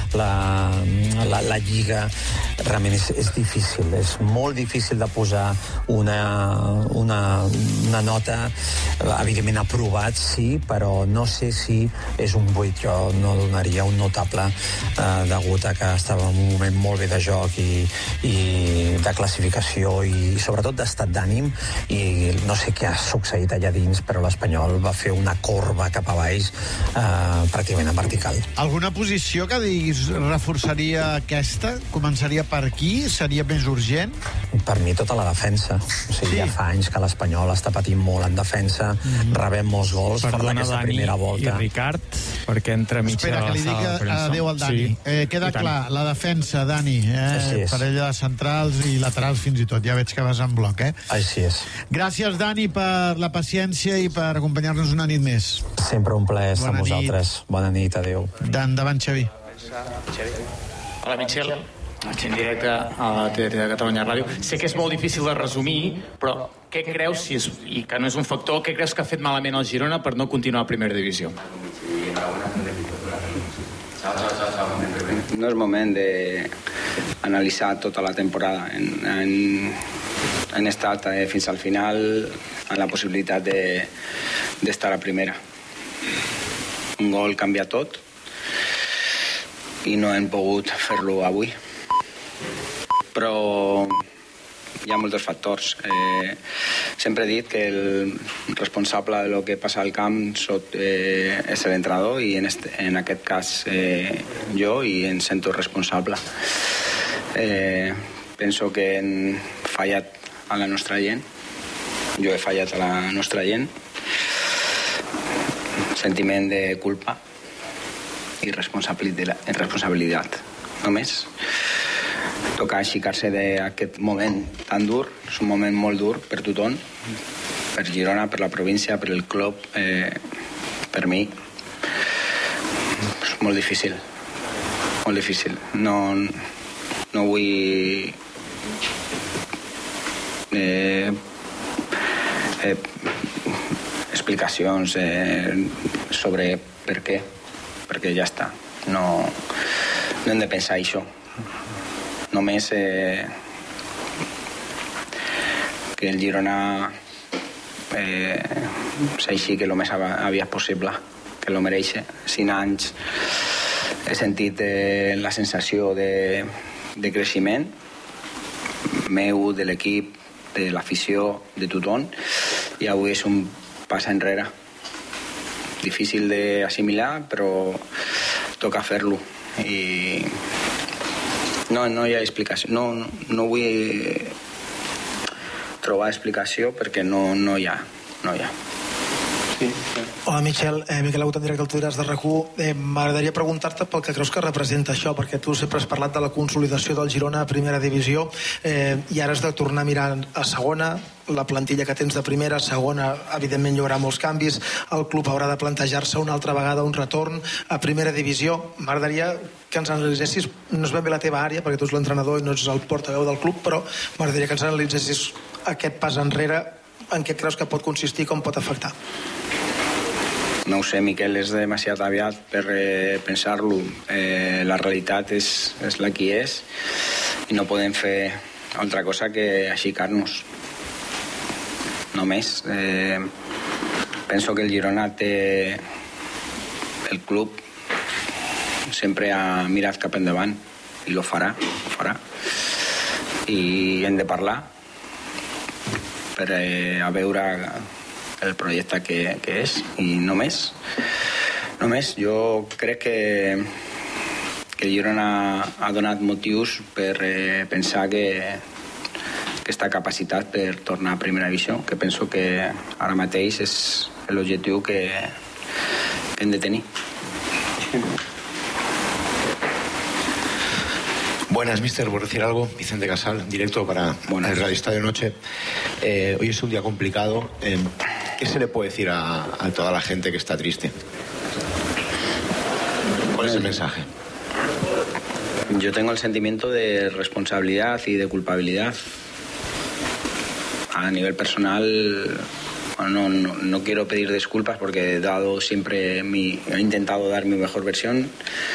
la lliga, realment és difícil, és molt difícil de posar una nota. Evidentment aprovat, sí, però no sé si és un 8. Jo no donaria un notable degut a que estava en un moment molt bé de joc i de classificació i sobretot d'estat d'ànim, i no sé què ha succeït allà dins, però l'Espanyol va fer una corba cap a baix pràcticament en vertical. Alguna posició que diguis reforçaria aquesta? Començaria per aquí? Seria més urgent? Per mi tota la defensa. O sigui, ja fa anys que l'Espanyol està patint molt en defensa, rebem molts gols fora d'aquesta primera volta. I Ricard, perquè entra mitja Espera, que li digui adéu al Dani. Queda clar, la defensa, Dani, parella de centrals i laterals fins i tot. Ja veig que vas en bloc, Així és. Gràcies, Dani, per la paciència i per acompanyar-nos una nit més. Sempre un plaer estar amb vosaltres. Bona nit, adéu. Endavant, Xavi. Hola, Michel. En directe a la TDT de Catalunya Ràdio. Sé que és molt difícil de resumir, però què creus, i que no és un factor, què creus que ha fet malament el Girona per no continuar a primera divisió? No és moment d'analitzar tota la temporada. Hem estat fins al final amb la possibilitat d'estar a primera. Un gol canvia tot i no hem pogut fer-lo avui. Però hi ha molts factors. Sempre he dit que el responsable de lo que passa al camp és l'entrenador, i en aquest cas jo, i em sento responsable. Penso que hem fallat a la nostra gent. Jo he fallat a la nostra gent. Sentiment de culpa i responsabilitat. Només toca aixecar-se d'aquest moment tan dur. És un moment molt dur per tothom, per Girona, per la província, per el club, per mi. És molt difícil. Molt difícil. No vull explicacions sobre per què, perquè ja està. No hem de pensar això. Només que el Girona s'aixequi el més aviat possible, que lo mereix. 5 anys he sentit la sensació de creixement meu, de l'equip, de l'afició, de tothom, i avui és un pas enrere. Difícil d'assimilar, però toca fer-lo. I no hi ha explicació. No vull trobar explicació perquè no hi ha. Hola, Michel. Miquel Agut, en directe al Twitter de RAC1. M'agradaria preguntar-te pel que creus que representa això, perquè tu sempre has parlat de la consolidació del Girona a primera divisió, i ara has de tornar a mirar a segona. La plantilla que tens de primera, segona, evidentment hi haurà molts canvis. El club haurà de plantejar-se una altra vegada un retorn a primera divisió. M'agradaria que ens analitzessis, no és ben bé la teva àrea, perquè tu ets l'entrenador i no ets el portaveu del club, però m'agradaria que ens analitzessis aquest pas enrere, en què creus que pot consistir i com pot afectar. No ho sé, Miquel, és demasiat aviat per pensar-lo. La realitat és la que és i no podem fer altra cosa que aixecar-nos. Només. Penso que el Girona té... El club sempre ha mirat cap endavant i ho farà. I hem de parlar per a veure el projecte que és, i només jo crec que el Girona ha donat motius per pensar que està capacitat per tornar a primera divisió, que penso que ara mateix és l'objectiu que hem de tenir. Buenas, mister, ¿por decir algo? Vicente Casal, directo para el Radio Estadio Noche. Hoy es un día complicado. ¿Qué se le puede decir a toda la gente que está triste? ¿Cuál es el mensaje? Yo tengo el sentimiento de responsabilidad y de culpabilidad. A nivel personal, no quiero pedir disculpas porque he intentado dar mi mejor versión.